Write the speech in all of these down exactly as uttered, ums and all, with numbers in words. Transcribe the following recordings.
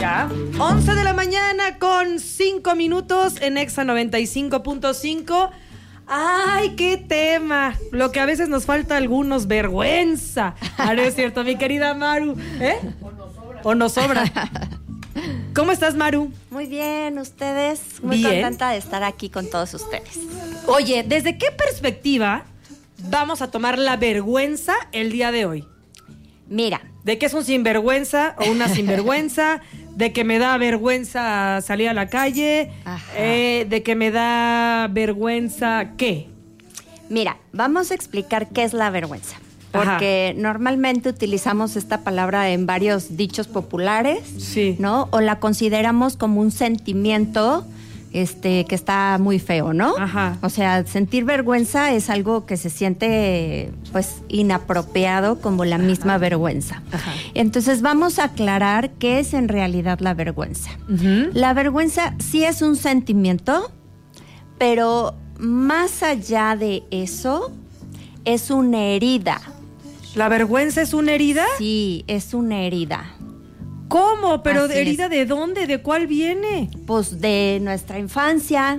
Ya. once de la mañana con cinco minutos en Exa noventa y cinco punto cinco. ¡Ay, qué tema! Lo que a veces nos falta a algunos, vergüenza. Ah, no es cierto, mi querida Maru. ¿Eh? O nos sobra. O nos sobra. ¿Cómo estás, Maru? Muy bien, ustedes. Muy bien. Contenta de estar aquí con todos ustedes. Oye, ¿desde qué perspectiva vamos a tomar la vergüenza el día de hoy? Mira. ¿De qué es un sinvergüenza o una sinvergüenza? ¿De que me da vergüenza salir a la calle? Eh, ¿De que me da vergüenza qué? Mira, vamos a explicar qué es la vergüenza. Porque Ajá. normalmente utilizamos esta palabra en varios dichos populares, sí. ¿no? O la consideramos como un sentimiento este, que está muy feo, ¿no? Ajá. O sea, sentir vergüenza es algo que se siente, pues, inapropiado, como la misma Ajá. vergüenza. Ajá. Entonces, vamos a aclarar qué es en realidad la vergüenza. Uh-huh. La vergüenza sí es un sentimiento, pero más allá de eso, es una herida. ¿La vergüenza es una herida? Sí, es una herida. ¿Cómo? ¿Pero Así herida es. de dónde? ¿De cuál viene? Pues de nuestra infancia,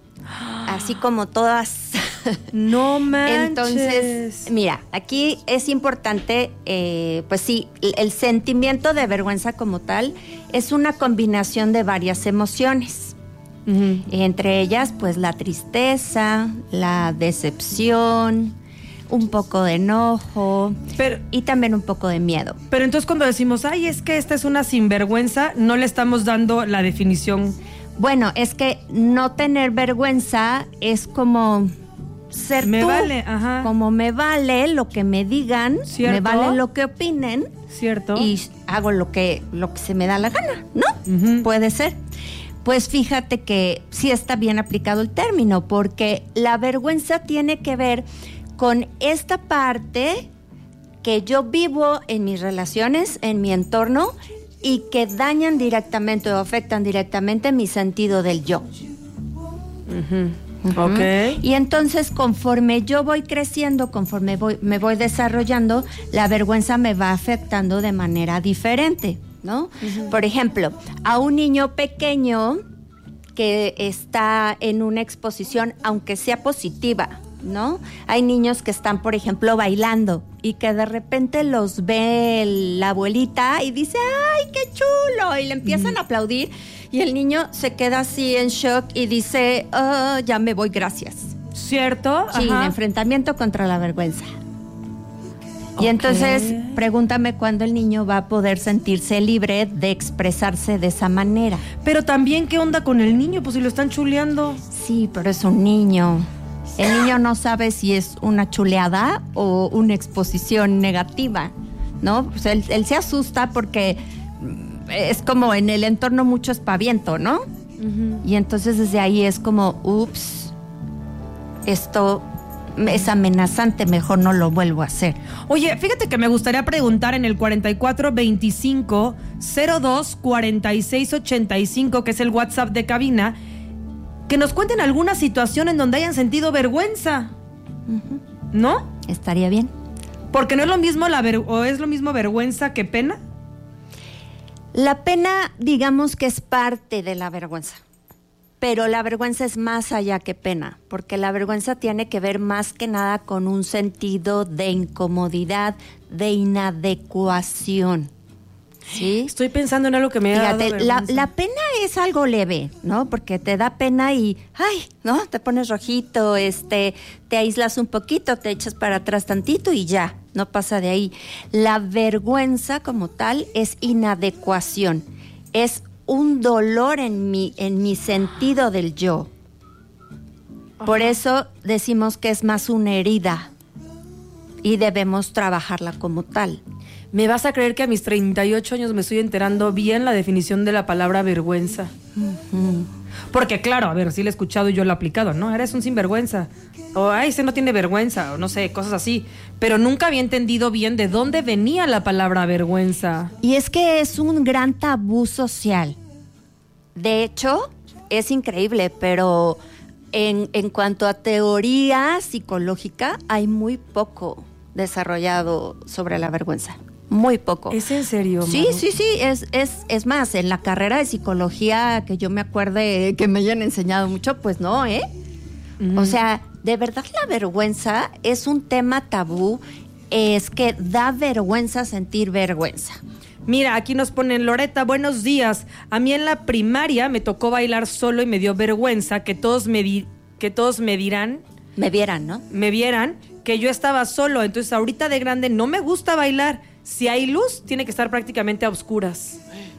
así como todas. No manches. Entonces, mira, aquí es importante, eh, pues sí, el sentimiento de vergüenza como tal es una combinación de varias emociones. Uh-huh. Entre ellas, pues la tristeza, la decepción, un poco de enojo pero, y también un poco de miedo. Pero entonces cuando decimos, ay, es que esta es una sinvergüenza, no le estamos dando la definición. Bueno, es que no tener vergüenza es como ser me tú. Me vale, ajá. Como me vale lo que me digan, ¿cierto? Me vale lo que opinen. ¿Cierto? Y hago lo que, lo que se me da la gana, ¿no? Uh-huh. Puede ser. Pues fíjate que sí está bien aplicado el término, porque la vergüenza tiene que ver con esta parte que yo vivo en mis relaciones, en mi entorno, y que dañan directamente o afectan directamente mi sentido del yo. Uh-huh. Uh-huh. Okay. Y entonces, conforme yo voy creciendo, conforme voy, me voy desarrollando, la vergüenza me va afectando de manera diferente, ¿no? Uh-huh. Por ejemplo, a un niño pequeño que está en una exposición, aunque sea positiva, ¿no? Hay niños que están, por ejemplo, bailando y que de repente los ve la abuelita y dice, ¡ay, qué chulo! Y le empiezan mm. a aplaudir y el niño se queda así en shock y dice, oh, ya me voy, gracias. ¿Cierto? Sí, Ajá. enfrentamiento contra la vergüenza. Okay. Y entonces, pregúntame cuándo el niño va a poder sentirse libre de expresarse de esa manera. Pero también, ¿qué onda con el niño? Pues si lo están chuleando. Sí, pero es un niño. El niño no sabe si es una chuleada o una exposición negativa, ¿no? Pues él, él se asusta porque es como en el entorno mucho espaviento, ¿no? Uh-huh. Y entonces desde ahí es como, ups, esto es amenazante, mejor no lo vuelvo a hacer. Oye, fíjate que me gustaría preguntar en el cuarenta y cuatro veinticinco cero dos cuarenta y seis ochenta y cinco, que es el WhatsApp de cabina, que nos cuenten alguna situación en donde hayan sentido vergüenza, uh-huh. ¿no? Estaría bien. Porque no es lo mismo la ver- o es lo mismo vergüenza que pena. La pena, digamos que es parte de la vergüenza, pero la vergüenza es más allá que pena, porque la vergüenza tiene que ver más que nada con un sentido de incomodidad, de inadecuación. ¿Sí? Estoy pensando en algo que me ha Fíjate, dado la, vergüenza. la pena es algo leve, ¿no? Porque te da pena y, ay, ¿no? Te pones rojito, este, te aíslas un poquito, te echas para atrás tantito y ya, no pasa de ahí. La vergüenza como tal es inadecuación, es un dolor en mi, en mi sentido del yo. Por eso decimos que es más una herida y debemos trabajarla como tal. ¿Me vas a creer que a mis treinta y ocho años me estoy enterando bien la definición de la palabra vergüenza? Uh-huh. Porque claro, a ver, sí la he escuchado y yo lo he aplicado, ¿no? Eres un sinvergüenza. O, ay, ese no tiene vergüenza, o no sé, cosas así. Pero nunca había entendido bien de dónde venía la palabra vergüenza. Y es que es un gran tabú social. De hecho, es increíble, pero en, en cuanto a teoría psicológica, hay muy poco desarrollado sobre la vergüenza. muy poco. ¿Es en serio, Sí, Maru? sí, sí, es, es, es más, en la carrera de psicología que yo me acuerde que me hayan enseñado mucho, pues no, ¿eh? Mm. O sea, de verdad la vergüenza es un tema tabú, es que da vergüenza sentir vergüenza. Mira, aquí nos ponen, Loreta, buenos días. A mí en la primaria me tocó bailar solo y me dio vergüenza que todos me, di- que todos me dirán... Me vieran, ¿no? Me vieran que yo estaba solo. Entonces ahorita de grande no me gusta bailar. Si hay luz, tiene que estar prácticamente a oscuras.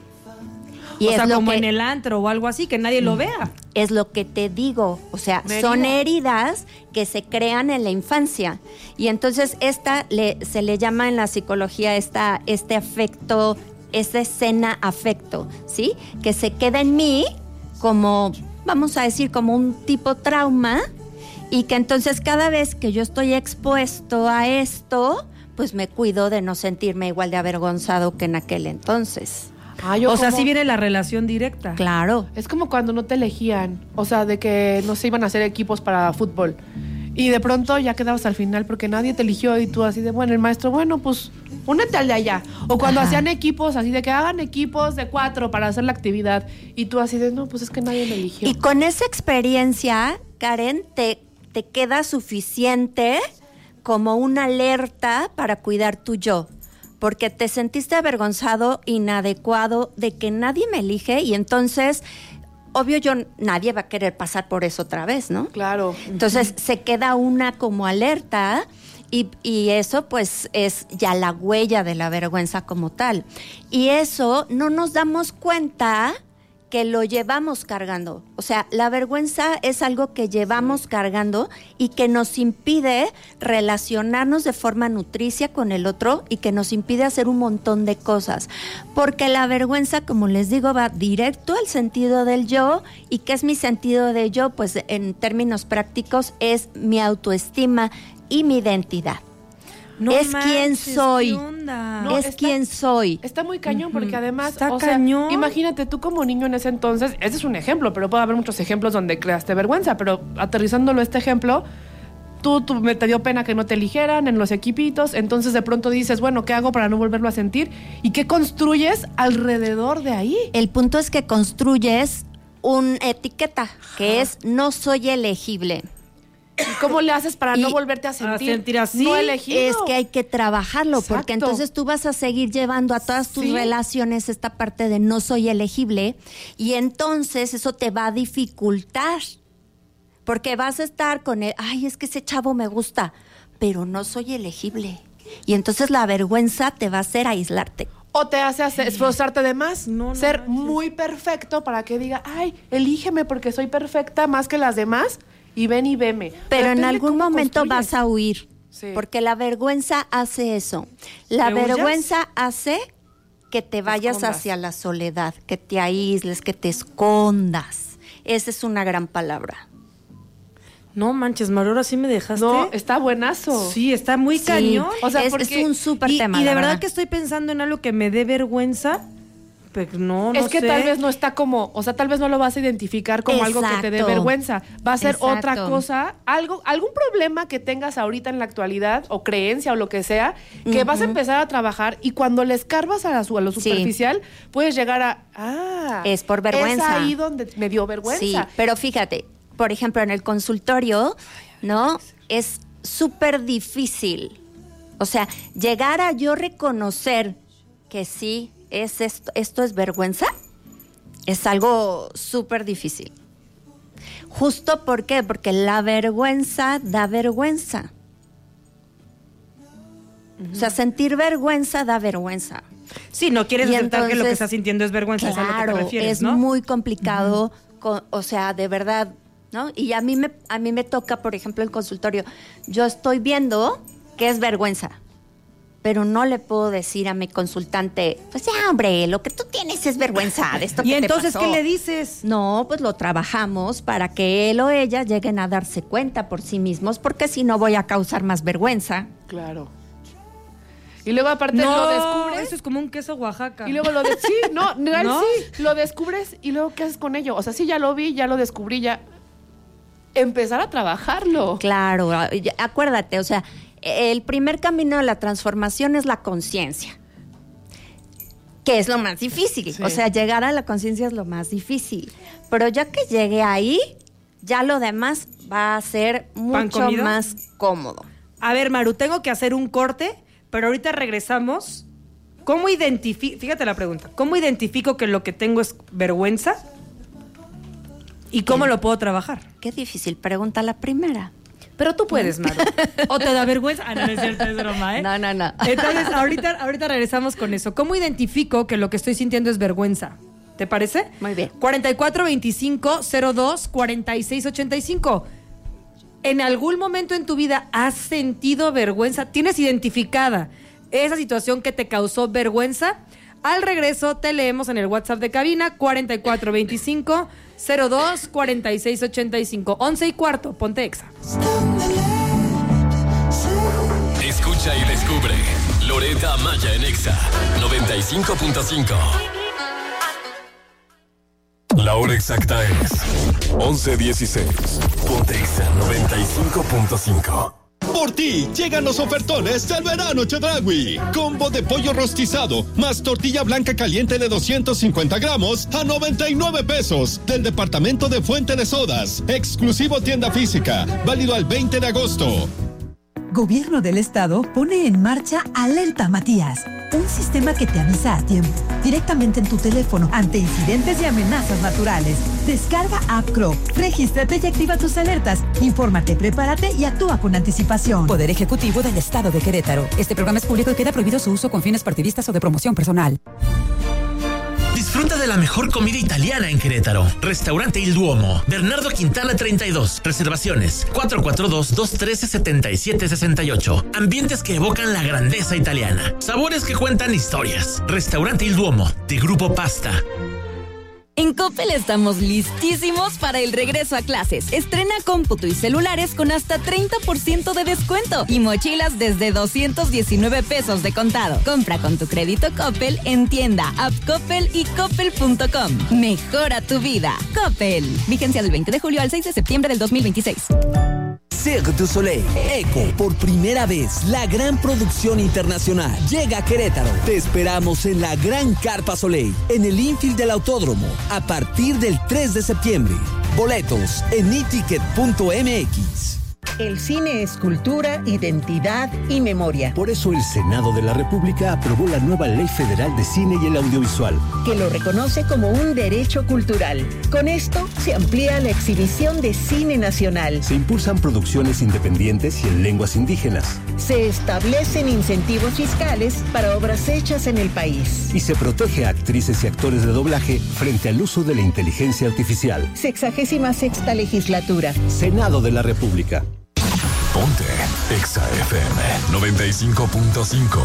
Y o es sea, lo como que, en el antro o algo así, que nadie lo vea. Es lo que te digo. O sea, Una son herida. heridas que se crean en la infancia. Y entonces esta le, se le llama en la psicología esta, este afecto, esta escena afecto, ¿sí? Que se queda en mí como, vamos a decir, como un tipo trauma. Y que entonces cada vez que yo estoy expuesto a esto, pues me cuido de no sentirme igual de avergonzado que en aquel entonces. Ah, yo O sea, como- sí viene la relación directa. Claro. Es como cuando no te elegían, o sea, de que no se iban a hacer equipos para fútbol. Y de pronto ya quedabas al final porque nadie te eligió y tú así de, bueno, el maestro, bueno, pues únete al de allá. O cuando Ajá. hacían equipos, así de que hagan equipos de cuatro para hacer la actividad. Y tú así de, no, pues es que nadie me eligió. Y con esa experiencia, Karen, te, te queda suficiente como una alerta para cuidar tu yo. Porque te sentiste avergonzado, inadecuado, de que nadie me elige y entonces, obvio, yo nadie va a querer pasar por eso otra vez, ¿no? Claro. Entonces se queda una como alerta y, y eso pues es ya la huella de la vergüenza como tal. Y eso no nos damos cuenta que lo llevamos cargando. O sea, la vergüenza es algo que llevamos cargando y que nos impide relacionarnos de forma nutricia con el otro y que nos impide hacer un montón de cosas. Porque la vergüenza, como les digo, va directo al sentido del yo. ¿Y qué es mi sentido de yo? Pues en términos prácticos es mi autoestima y mi identidad. No es manches, quien soy. ¿qué onda? No, es está- quien soy. Está muy cañón porque además, Está o sea, cañón. imagínate tú como niño en ese entonces, ese es un ejemplo, pero puede haber muchos ejemplos donde creaste vergüenza, pero aterrizándolo a este ejemplo, tú, tú me te dio pena que no te eligieran en los equipitos, entonces de pronto dices, bueno, ¿qué hago para no volverlo a sentir? ¿Y qué construyes alrededor de ahí? El punto es que construyes una etiqueta que es no soy elegible. ¿Y cómo le haces para Y- no volverte a sentir, sentir así? no elegido? Es que hay que trabajarlo, porque Exacto. entonces tú vas a seguir llevando a todas tus Sí. relaciones esta parte de no soy elegible y entonces eso te va a dificultar, porque vas a estar con el, ay, es que ese chavo me gusta, pero no soy elegible. Y entonces la vergüenza te va a hacer aislarte. O te hace hacer- esforzarte de más, No, no ser manches. muy perfecto para que diga, ay, elígeme porque soy perfecta más que las demás y ven y veme. Pero en depende algún cómo momento construyes. vas a huir, Sí. porque la vergüenza hace eso. La ¿Que huyas? vergüenza hace que te vayas escondas. hacia la soledad, que te aísles, que te escondas. Esa es una gran palabra. No manches, Maru, ahora sí me dejaste. No, está buenazo. Sí, está muy Sí, cañón. O sea, es, porque- es un súper y, tema. y de la verdad, que estoy pensando en algo que me dé vergüenza, pero no, no es que sé. tal vez no está como, o sea, tal vez no lo vas a identificar como algo que te dé Exacto. vergüenza. Va a ser Exacto. otra cosa, algo, algún problema que tengas ahorita en la actualidad, o creencia, o lo que sea, que vas a empezar a trabajar y cuando le escarbas a, la, su- a lo Sí. superficial, puedes llegar a, ah, Es por vergüenza. Es ahí donde me dio vergüenza. Sí, pero fíjate, por ejemplo, en el consultorio, ¿no? Es súper difícil. O sea, llegar a yo reconocer que sí, es esto, esto es vergüenza, es algo súper difícil. Justo ¿por qué? Porque la vergüenza da vergüenza. O sea, sentir vergüenza da vergüenza. Sí, no quieres Y aceptar que lo que entonces, estás sintiendo es vergüenza, es a lo que te claro, refieres, es ¿no? muy complicado, con- o sea, de verdad, ¿no? Y a mí me a mí me toca, por ejemplo, el consultorio. Yo estoy viendo que es vergüenza, pero no le puedo decir a mi consultante, pues ya, hombre, lo que tú tienes es vergüenza de esto que Y te entonces, pasó". ¿qué le dices? No, pues lo trabajamos para que él o ella lleguen a darse cuenta por sí mismos, porque si no voy a causar más vergüenza. Claro. Y luego aparte No, lo descubres. eso es como un queso Oaxaca. Y luego lo de sí, no, real ¿No? sí, lo descubres y luego ¿qué haces con ello? O sea, sí ya lo vi, ya lo descubrí, ya empezar a trabajarlo. Claro, a- ya- acuérdate, o sea, el primer camino de la transformación es la conciencia. que es lo más difícil. Sí. O sea, llegar a la conciencia es lo más difícil. Pero ya que llegue ahí, ya lo demás va a ser mucho más cómodo. A ver, Maru, tengo que hacer un corte, pero ahorita regresamos. ¿Cómo identifico? Fíjate la pregunta. ¿Cómo identifico que lo que tengo es vergüenza? ¿Y cómo ¿Qué? lo puedo trabajar? Qué difícil pregunta la primera. Pero tú puedes, Maru. ¿O te da vergüenza? Ah, no, no es cierto, es broma, ¿eh? No, no, no. Entonces, ahorita, ahorita regresamos con eso. ¿Cómo identifico que lo que estoy sintiendo es vergüenza? ¿Te parece? Muy bien. cuarenta y cuatro veinticinco cero dos cuarenta y seis ochenta y cinco. ¿En algún momento en tu vida has sentido vergüenza? ¿Tienes identificada esa situación que te causó vergüenza? Al regreso te leemos en el WhatsApp de cabina cuarenta y cuatro veinticinco cero dos cuarenta y seis ochenta y cinco. once y cuarto, ponte Exa. Escucha y descubre Loretta Maya en Exa noventa y cinco punto cinco. La hora exacta es once dieciséis. Ponte Exa noventa y cinco punto cinco. Por ti, llegan los ofertones del verano Chedraui. Combo de pollo rostizado, más tortilla blanca caliente de doscientos cincuenta gramos a noventa y nueve pesos. Del departamento de Fuente de Sodas. Exclusivo tienda física. Válido al veinte de agosto. Gobierno del Estado pone en marcha Alerta Matías, un sistema que te avisa a tiempo, directamente en tu teléfono, ante incidentes y amenazas naturales. Descarga App Crow, regístrate y activa tus alertas. Infórmate, prepárate y actúa con anticipación. Poder Ejecutivo del Estado de Querétaro. Este programa es público y queda prohibido su uso con fines partidistas o de promoción personal. Disfruta de la mejor comida italiana en Querétaro. Restaurante Il Duomo, Bernardo Quintana treinta y dos. Reservaciones cuatro cuatro dos, dos uno tres, siete siete seis ocho. Ambientes que evocan la grandeza italiana. Sabores que cuentan historias. Restaurante Il Duomo, de Grupo Pasta. En Coppel estamos listísimos para el regreso a clases. Estrena cómputo y celulares con hasta treinta por ciento de descuento y mochilas desde doscientos diecinueve pesos de contado. Compra con tu crédito Coppel en tienda, app Coppel y coppel punto com. Mejora tu vida. Coppel. Vigencia del veinte de julio al seis de septiembre del dos mil veintiséis. Cirque du Soleil, Eco, por primera vez, la gran producción internacional llega a Querétaro. Te esperamos en la Gran Carpa Soleil, en el infield del Autódromo, a partir del tres de septiembre. Boletos en i ticket punto m x. El cine es cultura, identidad y memoria. Por eso el Senado de la República aprobó la nueva Ley Federal de Cine y el Audiovisual, que lo reconoce como un derecho cultural. Con esto se amplía la exhibición de cine nacional. Se impulsan producciones independientes y en lenguas indígenas. Se establecen incentivos fiscales para obras hechas en el país. Y se protege a actrices y actores de doblaje frente al uso de la inteligencia artificial. Sexagésima sexta legislatura. Senado de la República. Ponte Exa F M noventa y cinco punto cinco.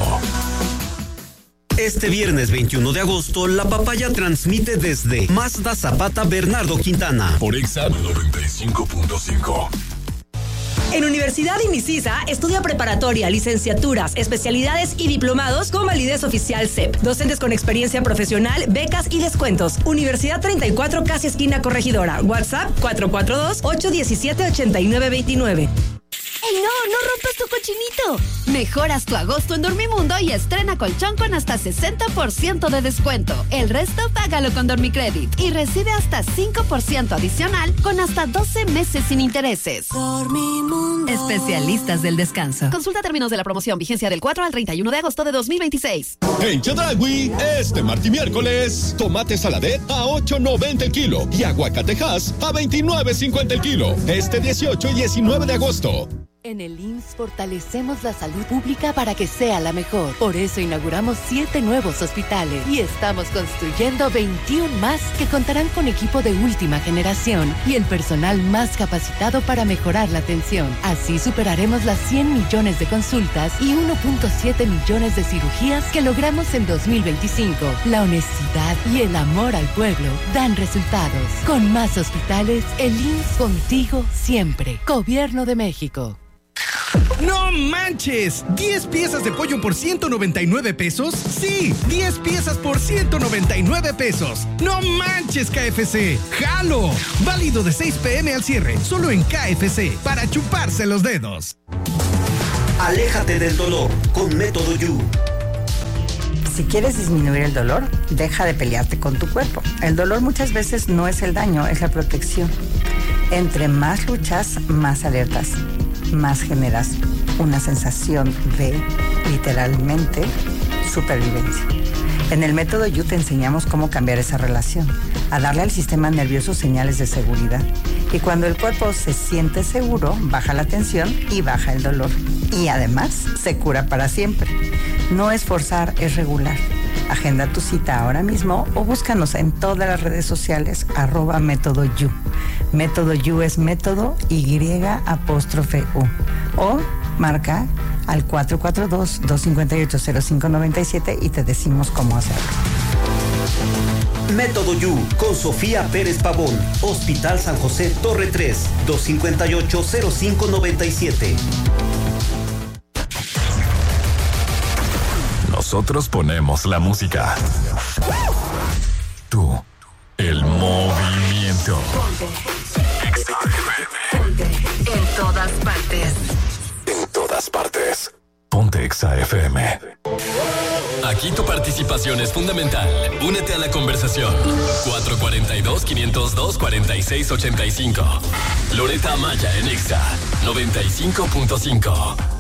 Este viernes veintiuno de agosto, La Papaya transmite desde Mazda Zapata Bernardo Quintana. Por Exa noventa y cinco punto cinco. En Universidad INICISA estudia preparatoria, licenciaturas, especialidades y diplomados con validez oficial C E P. Docentes con experiencia profesional, becas y descuentos. Universidad treinta y cuatro, casi esquina Corregidora. WhatsApp cuatro cuatro dos, ocho uno siete, ocho nueve dos nueve. ¡Ey, no! ¡No rompas tu cochinito! Mejoras tu agosto en Dormimundo y estrena colchón con hasta sesenta por ciento de descuento. El resto págalo con Dormicredit y recibe hasta cinco por ciento adicional con hasta doce meses sin intereses. Dormimundo. Especialistas del descanso. Consulta términos de la promoción. Vigencia del cuatro al treinta y uno de agosto de dos mil veintiséis. En Chedraui, este martes y miércoles, tomate saladet a ocho noventa el kilo y aguacatejas a veintinueve cincuenta el kilo. Este dieciocho y diecinueve de agosto. En el I M S S fortalecemos la salud pública para que sea la mejor. Por eso inauguramos siete nuevos hospitales y estamos construyendo veintiuno más que contarán con equipo de última generación y el personal más capacitado para mejorar la atención. Así superaremos las cien millones de consultas y uno punto siete millones de cirugías que logramos en dos mil veinticinco. La honestidad y el amor al pueblo dan resultados. Con más hospitales, el I M S S contigo siempre. Gobierno de México. ¡No manches! ¿diez piezas de pollo por ciento noventa y nueve pesos? ¡Sí! ¡diez piezas por ciento noventa y nueve pesos! ¡No manches, K F C! ¡Jalo! Válido de seis pe eme al cierre, solo en K F C, para chuparse los dedos. Aléjate del dolor con Método You. Si quieres disminuir el dolor, deja de pelearte con tu cuerpo. El dolor muchas veces no es el daño, es la protección. Entre más luchas, más alertas, más generas una sensación de, literalmente, supervivencia. En el método You te enseñamos cómo cambiar esa relación, a darle al sistema nervioso señales de seguridad. Y cuando el cuerpo se siente seguro, baja la tensión y baja el dolor. Y además, se cura para siempre. No es forzar, es regular. Agenda tu cita ahora mismo o búscanos en todas las redes sociales, arroba método You. Método You es método Y apóstrofe U. O marca al cuatro cuatro dos, dos cinco ocho, cero cinco nueve siete y te decimos cómo hacerlo. Método You con Sofía Pérez Pavón, Hospital San José Torre tres, dos cinco ocho, cero cinco nueve siete. Nosotros ponemos la música. Tú, el movimiento. En todas partes. En todas partes. Ponte Exa F M. Aquí tu participación es fundamental. Únete a la conversación. cuatro cuatro dos, cinco cero dos, cuatro seis ocho cinco. Loreta Amaya en Exa noventa y cinco punto cinco.